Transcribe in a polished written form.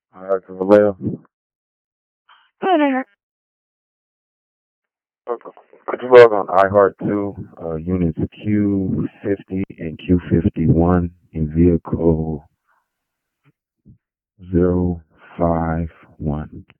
Vallejo. Could you log on iHeart too? Units Q50 and Q51 in vehicle 051.